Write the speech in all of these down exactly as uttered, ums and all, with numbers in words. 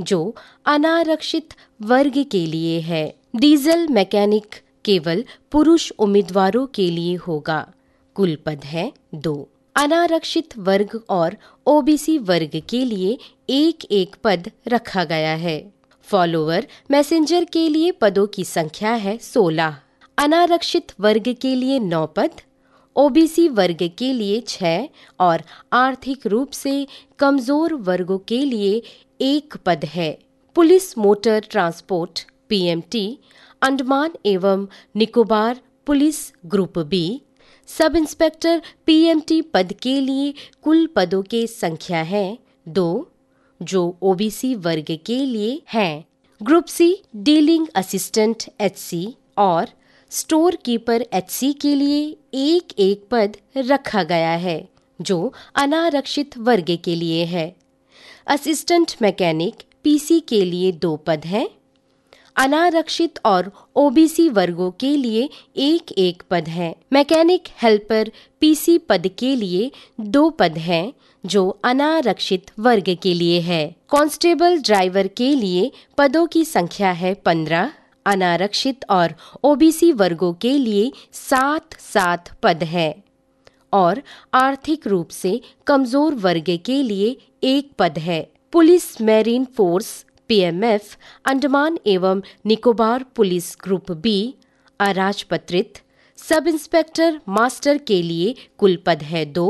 जो अनारक्षित वर्ग के लिए है। डीजल मैकेनिक केवल पुरुष उम्मीदवारों के लिए होगा। कुल पद है दो। अनारक्षित वर्ग और ओबीसी वर्ग के लिए एक एक पद रखा गया है। फॉलोअर मैसेंजर के लिए पदों की संख्या है सोलह। अनारक्षित वर्ग के लिए नौ पद, ओबीसी वर्ग के लिए छह और आर्थिक रूप से कमजोर वर्गों के लिए एक पद है। Police motor transport PMT Andaman एवं Nicobar police group B sub inspector PMT पद के लिए कुल पदों की संख्या है दो, जो ओबीसी वर्ग के लिए हैं। Group C dealing assistant HC और स्टोर कीपर एचसी के लिए एक एक पद रखा गया है, जो अनारक्षित वर्ग के लिए है। असिस्टेंट मैकेनिक पीसी के लिए दो पद हैं। अनारक्षित और ओबीसी वर्गों के लिए एक एक पद है। मैकेनिक हेल्पर पीसी पद के लिए दो पद हैं, जो अनारक्षित वर्ग के लिए है। कांस्टेबल ड्राइवर के लिए पदों की संख्या है पंद्रह। अनारक्षित और ओबीसी वर्गों के लिए सात सात पद है और आर्थिक रूप से कमजोर वर्ग के लिए एक पद है। Police marine force PMF Andaman एवं निकोबार पुलिस ग्रुप बी अराजपत्रित सब इंस्पेक्टर मास्टर के लिए कुल पद है दो।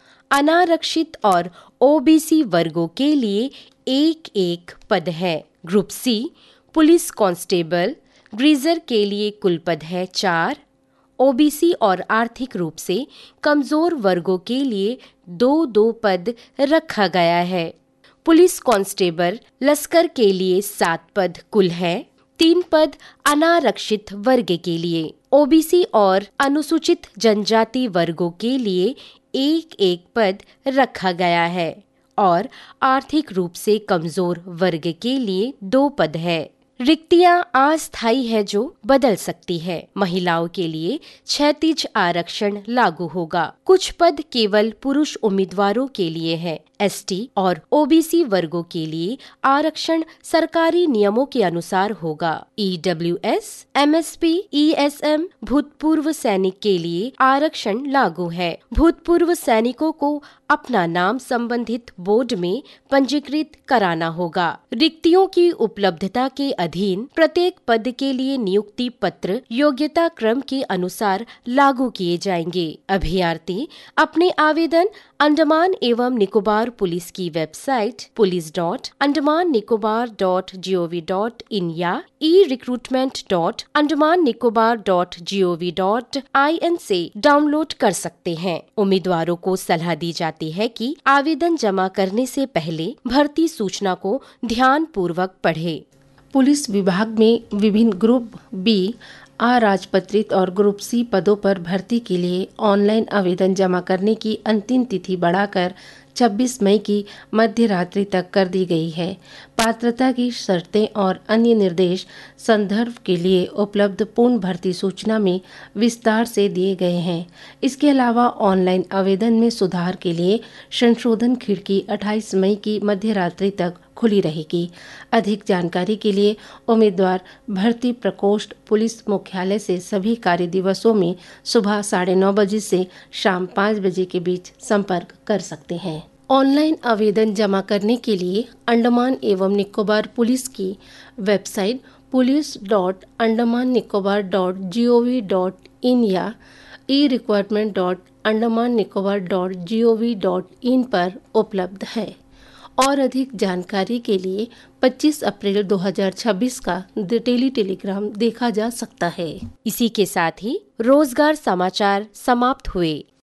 अनारक्षित और ओबीसी वर्गों के लिए एक एक पद है। ग्रुप सी पुलिस कांस्टेबल ग्रीजर के लिए कुल पद है चार। ओबीसी और आर्थिक रूप से कमजोर वर्गों के लिए दो दो पद रखा गया है। पुलिस कांस्टेबल लश्कर के लिए सात पद कुल है। तीन पद अनारक्षित वर्ग के लिए। ओबीसी और अनुसूचित जनजाति वर्गों के लिए एक एक पद रखा गया है और आर्थिक रूप से कमजोर वर्ग के लिए दो पद है। रिक्तियां अस्थायी है जो बदल सकती है। महिलाओं के लिए क्षैतिज आरक्षण लागू होगा। कुछ पद केवल पुरुष उम्मीदवारों के लिए है। एसटी और ओबीसी वर्गों के लिए आरक्षण सरकारी नियमों के अनुसार होगा। ईडब्ल्यूएस, एमएसपी, ईएसएम भूतपूर्व सैनिक के लिए आरक्षण लागू है। भूतपूर्व सैनिकों को अपना नाम संबंधित बोर्ड में पंजीकृत कराना होगा। रिक्तियों की उपलब्धता के अधीन प्रत्येक पद के लिए नियुक्ति पत्र योग्यता क्रम के अनुसार लागू किए जाएंगे। अभ्यर्थी अपने आवेदन अंडमान एवं निकोबार पुलिस की website police dot Andaman Nicobar dot G O V dot in या ई recruitment dot Andaman Nicobar dot G O V dot I N से डाउनलोड कर सकते हैं। उम्मीदवारों को सलाह दी जाती है कि आवेदन जमा करने से पहले भर्ती सूचना को ध्यान पूर्वक पढ़े। पुलिस विभाग में विभिन्न ग्रुप बी अराजपत्रित और ग्रुप सी पदों पर भर्ती के लिए ऑनलाइन आवेदन जमा करने की अंतिम तिथि बढ़ाकर छब्बीस मई की मध्य रात्रि तक कर दी गई है। पात्रता की शर्तें और अन्य निर्देश संदर्भ के लिए उपलब्ध पूर्ण भर्ती सूचना में विस्तार से दिए गए हैं। इसके अलावा ऑनलाइन आवेदन में सुधार के लिए संशोधन खिड़की अट्ठाईस मई की मध्य रात्रि तक खुली रहेगी। अधिक जानकारी के लिए उम्मीदवार भर्ती प्रकोष्ठ पुलिस मुख्यालय से सभी कार्य दिवसों में सुबह साढ़े नौ बजे से शाम पाँच बजे के बीच संपर्क कर सकते हैं। ऑनलाइन आवेदन जमा करने के लिए अंडमान एवं निकोबार पुलिस की website police dot Andaman Nicobar dot G O V dot in या ई requirement dot Andaman Nicobar dot G O V dot in पर उपलब्ध है। और अधिक जानकारी के लिए पच्चीस अप्रैल दो हज़ार छब्बीस का टेली टेलीग्राम देखा जा सकता है। इसी के साथ ही रोजगार समाचार समाप्त हुए।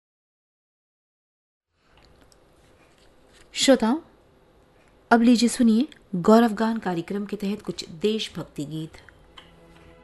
श्रोताओं, अब लीजिए सुनिए गौरव गान कार्यक्रम के तहत कुछ देशभक्ति गीत।